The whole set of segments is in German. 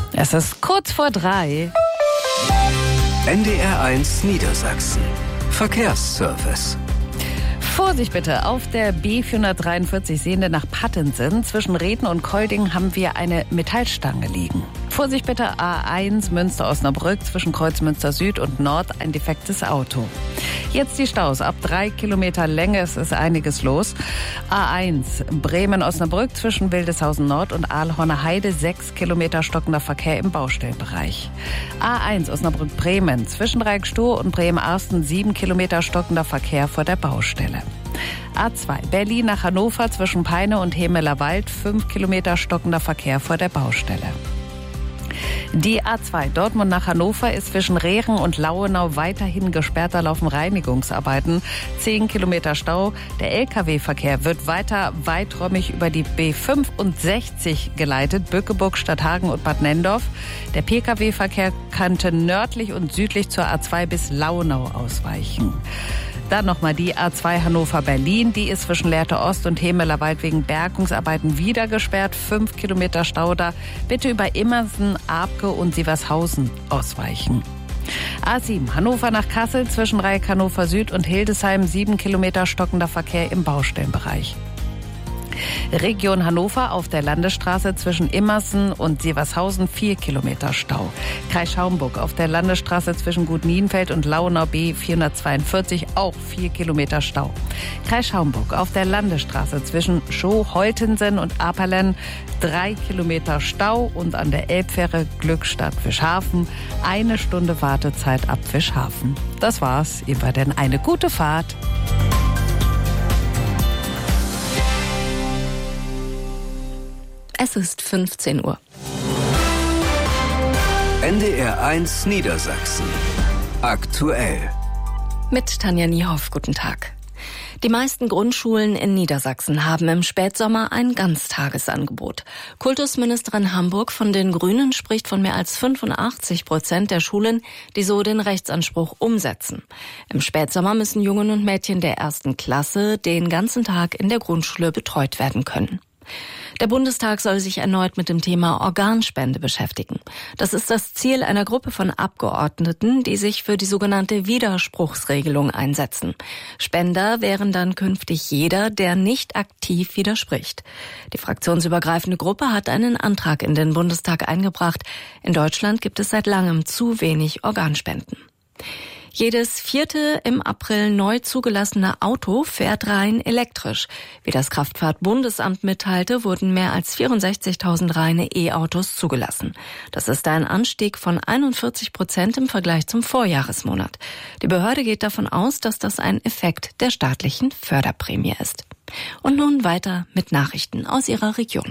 Es ist kurz vor 3. NDR1 Niedersachsen. Verkehrsservice. Vorsicht bitte, auf der B443 sehende nach Pattensen zwischen Reden und Kolding haben wir eine Metallstange liegen. Vorsicht bitte, A1 Münster-Osnabrück zwischen Kreuz Münster Süd und Nord ein defektes Auto. Jetzt die Staus ab 3 Kilometer Länge, es ist einiges los. A1 Bremen-Osnabrück zwischen Wildeshausen Nord und Aalhorner Heide 6 Kilometer stockender Verkehr im Baustellenbereich. A1 Osnabrück-Bremen zwischen Dreieckstohr und Bremen-Arsten 7 Kilometer stockender Verkehr vor der Baustelle. A2 Berlin nach Hannover zwischen Peine und Hemeler Wald 5 Kilometer stockender Verkehr vor der Baustelle. Die A2 Dortmund nach Hannover ist zwischen Rehren und Lauenau weiterhin gesperrt. Da laufen Reinigungsarbeiten. 10 Kilometer Stau. Der Lkw-Verkehr wird weiter weiträumig über die B65 geleitet. Bückeburg, Stadthagen und Bad Nendorf. Der Pkw-Verkehr könnte nördlich und südlich zur A2 bis Lauenau ausweichen. Dann nochmal die A2 Hannover-Berlin. Die ist zwischen Lehrte Ost und Hemelerwald wegen Bergungsarbeiten wieder gesperrt. 5 Kilometer Stau da. Bitte über Immersen, Abke und Sievershausen ausweichen. A7 Hannover nach Kassel zwischen Dreieck Hannover Süd und Hildesheim 7 Kilometer stockender Verkehr im Baustellenbereich. Region Hannover auf der Landesstraße zwischen Immersen und Sievershausen 4 Kilometer Stau. Kreis Schaumburg auf der Landesstraße zwischen Gut Nienfeld und Lauenau B442 auch 4 Kilometer Stau. Kreis Schaumburg auf der Landesstraße zwischen Schoh-Holtensen und Apperlen 3 Kilometer Stau und an der Elbfähre Glückstadt-Fischhafen 1 Stunde Wartezeit ab Fischhafen. Das war's. Ihr war denn eine gute Fahrt. Es ist 15 Uhr. NDR1 Niedersachsen. Aktuell. Mit Tanja Niehoff, guten Tag. Die meisten Grundschulen in Niedersachsen haben im Spätsommer ein Ganztagesangebot. Kultusministerin Hamburg von den Grünen spricht von mehr als 85% der Schulen, die so den Rechtsanspruch umsetzen. Im Spätsommer müssen Jungen und Mädchen der 1. Klasse den ganzen Tag in der Grundschule betreut werden können. Der Bundestag soll sich erneut mit dem Thema Organspende beschäftigen. Das ist das Ziel einer Gruppe von Abgeordneten, die sich für die sogenannte Widerspruchsregelung einsetzen. Spender wären dann künftig jeder, der nicht aktiv widerspricht. Die fraktionsübergreifende Gruppe hat einen Antrag in den Bundestag eingebracht. In Deutschland gibt es seit langem zu wenig Organspenden. Jedes 4. im April neu zugelassene Auto fährt rein elektrisch. Wie das Kraftfahrtbundesamt mitteilte, wurden mehr als 64.000 reine E-Autos zugelassen. Das ist ein Anstieg von 41% im Vergleich zum Vorjahresmonat. Die Behörde geht davon aus, dass das ein Effekt der staatlichen Förderprämie ist. Und nun weiter mit Nachrichten aus Ihrer Region.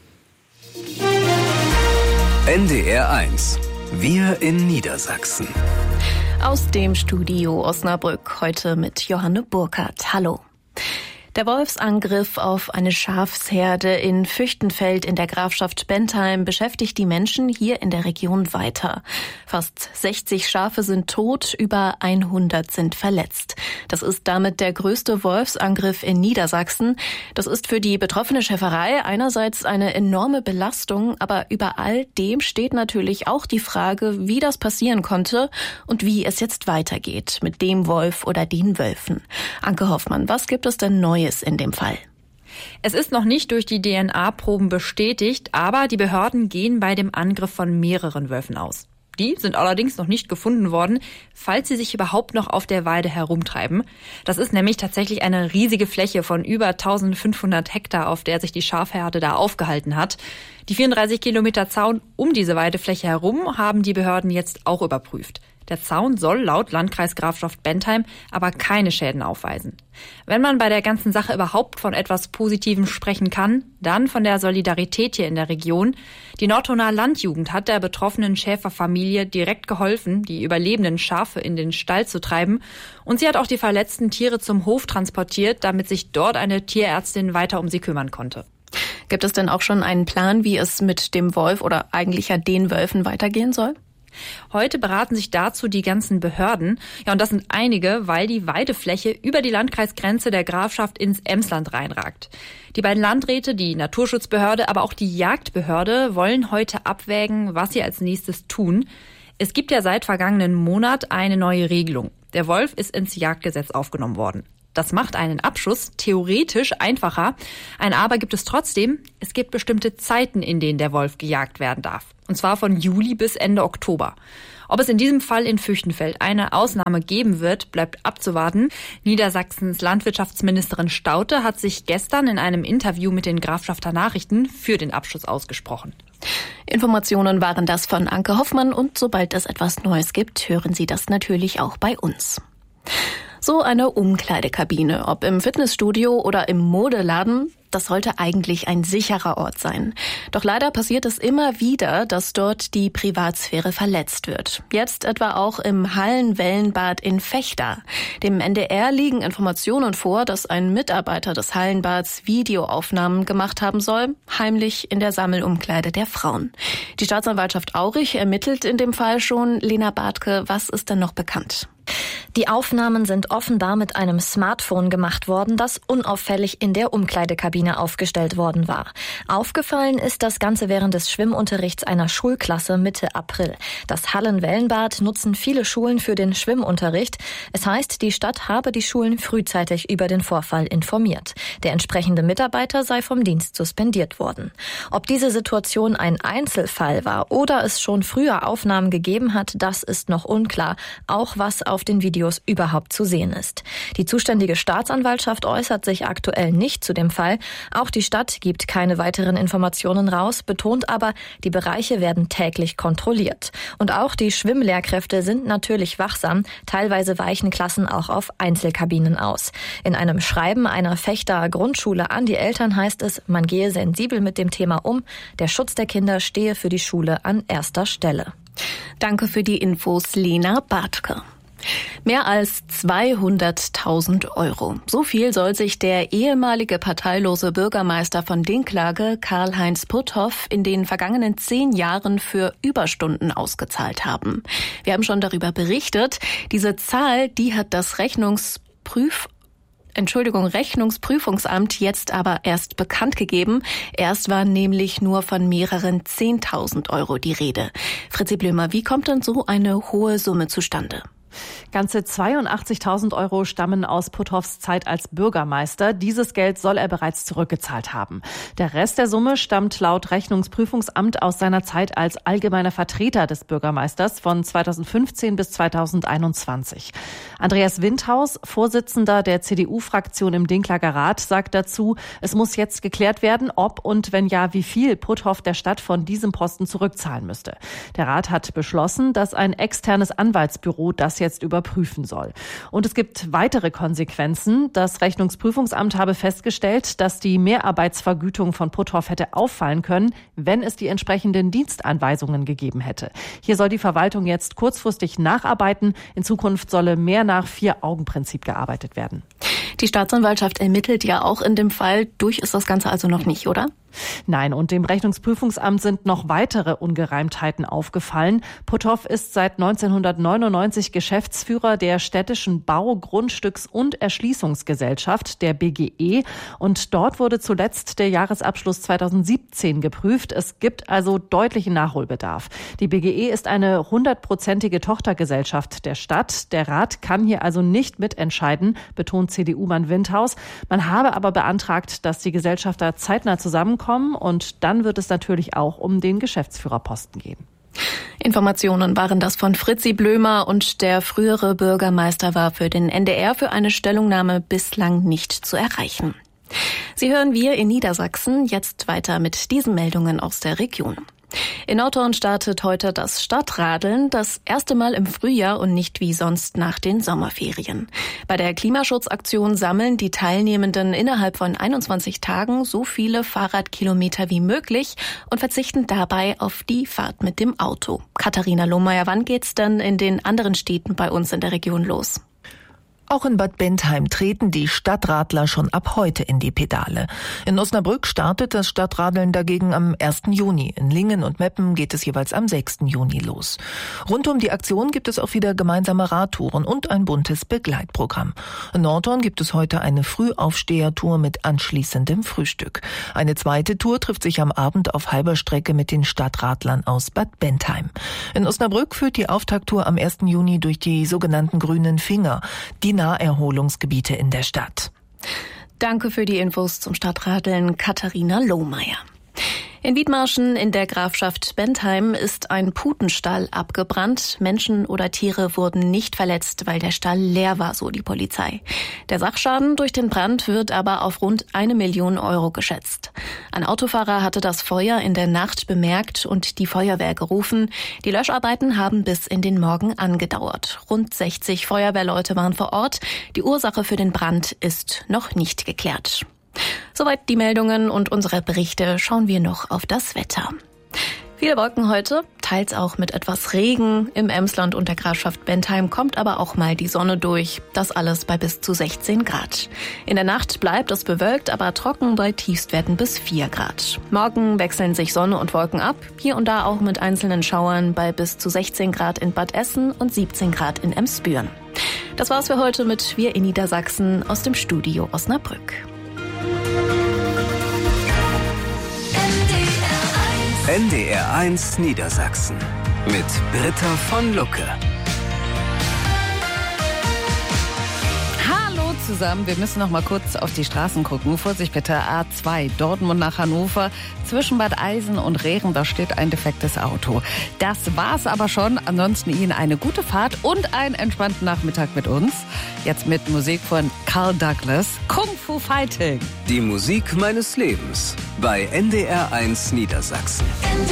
NDR1. Wir in Niedersachsen. Aus dem Studio Osnabrück heute mit Johanne Burkhardt. Hallo. Der Wolfsangriff auf eine Schafsherde in Füchtenfeld in der Grafschaft Bentheim beschäftigt die Menschen hier in der Region weiter. Fast 60 Schafe sind tot, über 100 sind verletzt. Das ist damit der größte Wolfsangriff in Niedersachsen. Das ist für die betroffene Schäferei einerseits eine enorme Belastung, aber über all dem steht natürlich auch die Frage, wie das passieren konnte und wie es jetzt weitergeht mit dem Wolf oder den Wölfen. Anke Hoffmann, was gibt es denn Neues in dem Fall? Es ist noch nicht durch die DNA-Proben bestätigt, aber die Behörden gehen bei dem Angriff von mehreren Wölfen aus. Die sind allerdings noch nicht gefunden worden, falls sie sich überhaupt noch auf der Weide herumtreiben. Das ist nämlich tatsächlich eine riesige Fläche von über 1500 Hektar, auf der sich die Schafherde da aufgehalten hat. Die 34 Kilometer Zaun um diese Weidefläche herum haben die Behörden jetzt auch überprüft. Der Zaun soll laut Landkreis Grafschaft Bentheim aber keine Schäden aufweisen. Wenn man bei der ganzen Sache überhaupt von etwas Positivem sprechen kann, dann von der Solidarität hier in der Region. Die Nordhoner Landjugend hat der betroffenen Schäferfamilie direkt geholfen, die überlebenden Schafe in den Stall zu treiben. Und sie hat auch die verletzten Tiere zum Hof transportiert, damit sich dort eine Tierärztin weiter um sie kümmern konnte. Gibt es denn auch schon einen Plan, wie es mit dem Wolf oder eigentlich ja den Wölfen weitergehen soll? Heute beraten sich dazu die ganzen Behörden. Ja, und das sind einige, weil die Weidefläche über die Landkreisgrenze der Grafschaft ins Emsland reinragt. Die beiden Landräte, die Naturschutzbehörde, aber auch die Jagdbehörde wollen heute abwägen, was sie als nächstes tun. Es gibt ja seit vergangenen Monat eine neue Regelung. Der Wolf ist ins Jagdgesetz aufgenommen worden. Das macht einen Abschuss theoretisch einfacher. Ein Aber gibt es trotzdem. Es gibt bestimmte Zeiten, in denen der Wolf gejagt werden darf. Und zwar von Juli bis Ende Oktober. Ob es in diesem Fall in Füchtenfeld eine Ausnahme geben wird, bleibt abzuwarten. Niedersachsens Landwirtschaftsministerin Staudte hat sich gestern in einem Interview mit den Grafschafter Nachrichten für den Abschuss ausgesprochen. Informationen waren das von Anke Hoffmann und sobald es etwas Neues gibt, hören Sie das natürlich auch bei uns. So eine Umkleidekabine, ob im Fitnessstudio oder im Modeladen, das sollte eigentlich ein sicherer Ort sein. Doch leider passiert es immer wieder, dass dort die Privatsphäre verletzt wird. Jetzt etwa auch im Hallenwellenbad in Vechta. Dem NDR liegen Informationen vor, dass ein Mitarbeiter des Hallenbads Videoaufnahmen gemacht haben soll, heimlich in der Sammelumkleide der Frauen. Die Staatsanwaltschaft Aurich ermittelt in dem Fall schon. Lena Bartke, was ist denn noch bekannt? Die Aufnahmen sind offenbar mit einem Smartphone gemacht worden, das unauffällig in der Umkleidekabine aufgestellt worden war. Aufgefallen ist das Ganze während des Schwimmunterrichts einer Schulklasse Mitte April. Das Hallenwellenbad nutzen viele Schulen für den Schwimmunterricht. Es heißt, die Stadt habe die Schulen frühzeitig über den Vorfall informiert. Der entsprechende Mitarbeiter sei vom Dienst suspendiert worden. Ob diese Situation ein Einzelfall war oder es schon früher Aufnahmen gegeben hat, das ist noch unklar, auch was auf den Videos überhaupt zu sehen ist. Die zuständige Staatsanwaltschaft äußert sich aktuell nicht zu dem Fall. Auch die Stadt gibt keine weiteren Informationen raus, betont aber, die Bereiche werden täglich kontrolliert. Und auch die Schwimmlehrkräfte sind natürlich wachsam. Teilweise weichen Klassen auch auf Einzelkabinen aus. In einem Schreiben einer Vechter Grundschule an die Eltern heißt es, man gehe sensibel mit dem Thema um. Der Schutz der Kinder stehe für die Schule an erster Stelle. Danke für die Infos, Lena Bartke. Mehr als 200.000 Euro. So viel soll sich der ehemalige parteilose Bürgermeister von Dinklage, Karl-Heinz Puthoff, in den vergangenen 10 Jahren für Überstunden ausgezahlt haben. Wir haben schon darüber berichtet. Diese Zahl, die hat das Rechnungsprüfungsamt jetzt aber erst bekannt gegeben. Erst war nämlich nur von mehreren 10.000 Euro die Rede. Fritzi Blömer, wie kommt denn so eine hohe Summe zustande? Ganze 82.000 Euro stammen aus Puthoffs Zeit als Bürgermeister. Dieses Geld soll er bereits zurückgezahlt haben. Der Rest der Summe stammt laut Rechnungsprüfungsamt aus seiner Zeit als allgemeiner Vertreter des Bürgermeisters von 2015 bis 2021. Andreas Windhaus, Vorsitzender der CDU-Fraktion im Dinklager Rat, sagt dazu, es muss jetzt geklärt werden, ob und wenn ja, wie viel Puthoff der Stadt von diesem Posten zurückzahlen müsste. Der Rat hat beschlossen, dass ein externes Anwaltsbüro das jetzt überprüfen soll. Und es gibt weitere Konsequenzen. Das Rechnungsprüfungsamt habe festgestellt, dass die Mehrarbeitsvergütung von Puthoff hätte auffallen können, wenn es die entsprechenden Dienstanweisungen gegeben hätte. Hier soll die Verwaltung jetzt kurzfristig nacharbeiten. In Zukunft solle mehr nach 4-Augen-Prinzip gearbeitet werden. Die Staatsanwaltschaft ermittelt ja auch in dem Fall. Durch ist das Ganze also noch nicht, oder? Nein, und dem Rechnungsprüfungsamt sind noch weitere Ungereimtheiten aufgefallen. Puthoff ist seit 1999 Geschäftsführer der städtischen Bau-, Grundstücks- und Erschließungsgesellschaft, der BGE. Und dort wurde zuletzt der Jahresabschluss 2017 geprüft. Es gibt also deutlichen Nachholbedarf. Die BGE ist eine 100-prozentige Tochtergesellschaft der Stadt. Der Rat kann hier also nicht mitentscheiden, betont CDU-Mann Windhaus. Man habe aber beantragt, dass die Gesellschafter zeitnah zusammenkommen und dann wird es natürlich auch um den Geschäftsführerposten gehen. Informationen waren das von Fritzi Blömer und der frühere Bürgermeister war für den NDR für eine Stellungnahme bislang nicht zu erreichen. Sie hören Wir in Niedersachsen, jetzt weiter mit diesen Meldungen aus der Region. In Nordhorn startet heute das Stadtradeln, das erste Mal im Frühjahr und nicht wie sonst nach den Sommerferien. Bei der Klimaschutzaktion sammeln die Teilnehmenden innerhalb von 21 Tagen so viele Fahrradkilometer wie möglich und verzichten dabei auf die Fahrt mit dem Auto. Katharina Lohmeier, wann geht's denn in den anderen Städten bei uns in der Region los? Auch in Bad Bentheim treten die Stadtradler schon ab heute in die Pedale. In Osnabrück startet das Stadtradeln dagegen am 1. Juni. In Lingen und Meppen geht es jeweils am 6. Juni los. Rund um die Aktion gibt es auch wieder gemeinsame Radtouren und ein buntes Begleitprogramm. In Nordhorn gibt es heute eine Frühaufstehertour mit anschließendem Frühstück. Eine zweite Tour trifft sich am Abend auf halber Strecke mit den Stadtradlern aus Bad Bentheim. In Osnabrück führt die Auftakttour am 1. Juni durch die sogenannten grünen Finger, die Naherholungsgebiete in der Stadt. Danke für die Infos zum Stadtradeln, Katharina Lohmeier. In Wiedmarschen in der Grafschaft Bentheim ist ein Putenstall abgebrannt. Menschen oder Tiere wurden nicht verletzt, weil der Stall leer war, so die Polizei. Der Sachschaden durch den Brand wird aber auf rund 1 Million Euro geschätzt. Ein Autofahrer hatte das Feuer in der Nacht bemerkt und die Feuerwehr gerufen. Die Löscharbeiten haben bis in den Morgen angedauert. Rund 60 Feuerwehrleute waren vor Ort. Die Ursache für den Brand ist noch nicht geklärt. Soweit die Meldungen und unsere Berichte. Schauen wir noch auf das Wetter. Viele Wolken heute, teils auch mit etwas Regen. Im Emsland und der Grafschaft Bentheim kommt aber auch mal die Sonne durch. Das alles bei bis zu 16 Grad. In der Nacht bleibt es bewölkt, aber trocken bei Tiefstwerten bis 4 Grad. Morgen wechseln sich Sonne und Wolken ab. Hier und da auch mit einzelnen Schauern bei bis zu 16 Grad in Bad Essen und 17 Grad in Emsbüren. Das war's für heute mit Wir in Niedersachsen aus dem Studio Osnabrück. NDR 1 Niedersachsen mit Britta von Lucke. Hallo zusammen, wir müssen noch mal kurz auf die Straßen gucken. Vorsicht bitte, A2, Dortmund nach Hannover, zwischen Bad Eisen und Rehren, da steht ein defektes Auto. Das war's aber schon, ansonsten Ihnen eine gute Fahrt und einen entspannten Nachmittag mit uns. Jetzt mit Musik von Carl Douglas, Kung Fu Fighting. Die Musik meines Lebens bei NDR 1 Niedersachsen.